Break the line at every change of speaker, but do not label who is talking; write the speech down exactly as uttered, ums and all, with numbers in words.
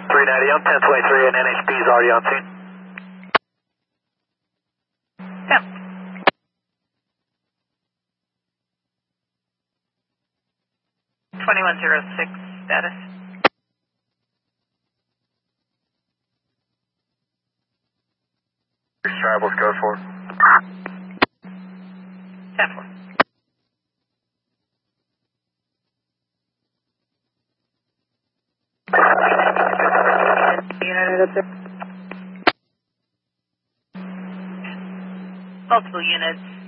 three ninety on ten twenty-three and N H P is already on scene.
Yeah. twenty-one zero six status.
Tribals code four.
ten four.
Unit up there.
Multiple units.